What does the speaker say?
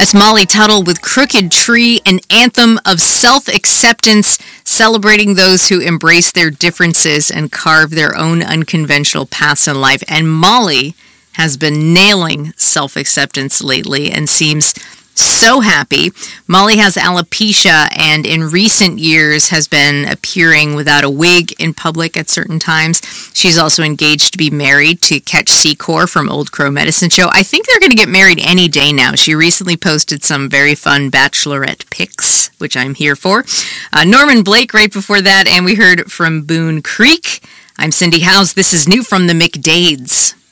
was Molly Tuttle with Crooked Tree, an anthem of self-acceptance, celebrating those who embrace their differences and carve their own unconventional paths in life. And Molly has been nailing self-acceptance lately and seems so happy. Molly has alopecia and in recent years has been appearing without a wig in public at certain times. She's also engaged to be married to Ketch Secor from Old Crow Medicine Show. I think they're going to get married any day now. She recently posted some very fun bachelorette pics, which I'm here for. Norman Blake right before that, and we heard from Boone Creek. I'm Cindy Howes. This is new from the McDades.